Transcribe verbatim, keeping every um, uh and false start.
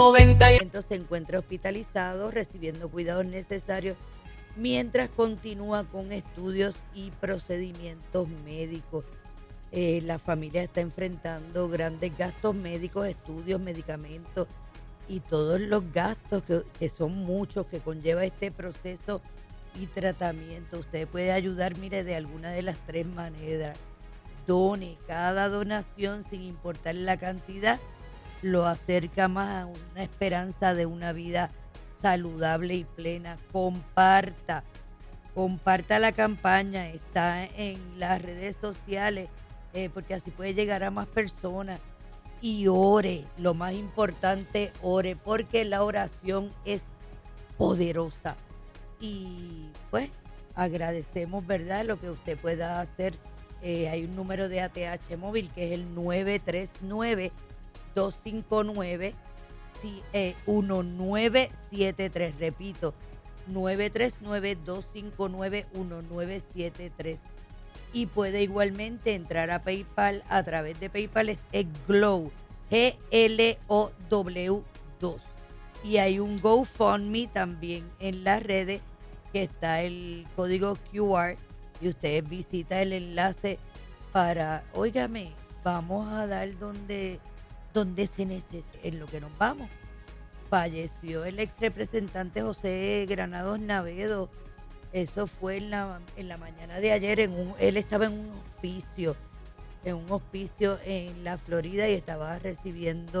noventa y Se encuentra hospitalizado recibiendo cuidados necesarios mientras continúa con estudios y procedimientos médicos. Eh, la familia está enfrentando grandes gastos médicos, estudios, medicamentos y todos los gastos que, que son muchos que conlleva este proceso y tratamiento. Usted puede ayudar, mire, de alguna de las tres maneras. Done. Cada donación, sin importar la cantidad, lo acerca más a una esperanza de una vida saludable y plena. Comparta, comparta la campaña, está en las redes sociales, eh, porque así puede llegar a más personas. Y ore, lo más importante, ore, porque la oración es poderosa. Y pues agradecemos, ¿verdad?, lo que usted pueda hacer. Eh, hay un número de A T H móvil que es el nueve tres nueve, dos cinco nueve, uno nueve siete tres. Repito, nueve tres nueve, dos cinco nueve, uno nueve siete tres. Y puede igualmente entrar a PayPal a través de PayPal, es Glow, G L O W dos. Y hay un GoFundMe también en las redes que está el código Q R y usted visita el enlace para, óigame, vamos a dar donde, donde se necesite, en lo que nos vamos. Falleció el ex representante José Granados Navedo. Eso fue en la, en la mañana de ayer. En un, él estaba en un hospicio, en un hospicio en la Florida y estaba recibiendo